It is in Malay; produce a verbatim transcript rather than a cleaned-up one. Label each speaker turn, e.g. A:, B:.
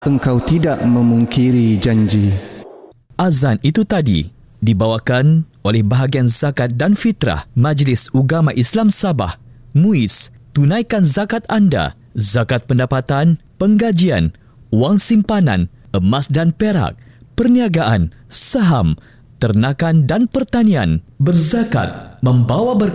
A: engkau tidak memungkiri janji.
B: Azan itu tadi dibawakan oleh bahagian zakat dan fitrah Majlis Ugama Islam Sabah, MUIS. Tunaikan zakat anda, zakat pendapatan, penggajian, wang simpanan, emas dan perak, perniagaan, saham, ternakan dan pertanian. Berzakat membawa berkah